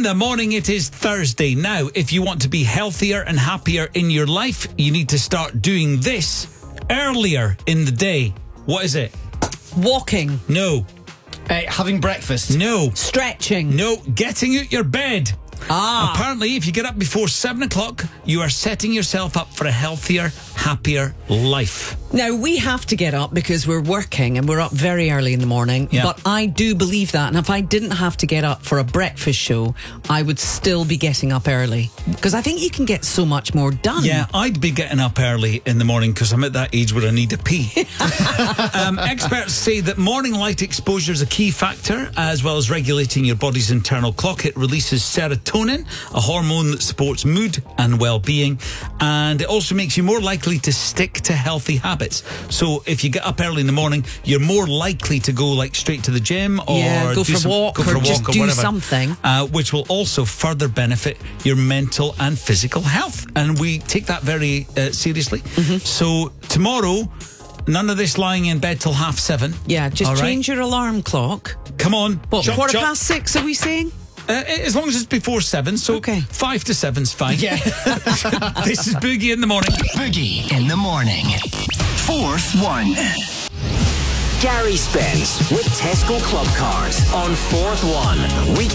the morning. It is Thursday. Now, if you want to be healthier and happier in your life, you need to start doing this earlier in the day. What is it? Walking. No. Having breakfast. No. Stretching. No. Getting out your bed. Apparently, if you get up before 7 o'clock, you are setting yourself up for a healthier, happier life. Now, we have to get up because we're working and we're up very early in the morning. Yeah. But I do believe that. And if I didn't have to get up for a breakfast show, I would still be getting up early. Because I think you can get so much more done. Yeah, I'd be getting up early in the morning because I'm at that age where I need to pee. Experts say that morning light exposure is a key factor, as well as regulating your body's internal clock. It releases serotonin, a hormone that supports mood and well-being. And it also makes you more likely to stick to healthy habits. So if you get up early in the morning, you're more likely to go like straight to the gym or go for a walk or just do something. Which will also further benefit your mental and physical health. And we take that very seriously. So tomorrow, none of this lying in bed till 7:30. Yeah, just All right? change your alarm clock. Come on. What, Chop, quarter chop. past 6 are we saying? As long as it's before 7, so Okay. 5 to 7's fine. Yeah. This is Boogie in the morning. Boogie in the morning. Fourth one. Gary Spence with Tesco Club Cars on Fourth One.